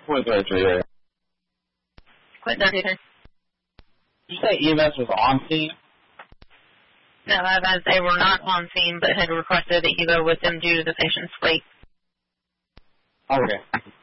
对。 Quit that either. Did you say EMS was on scene? No, they were not on scene, but had requested that you go with them due to the patient's weight. Okay.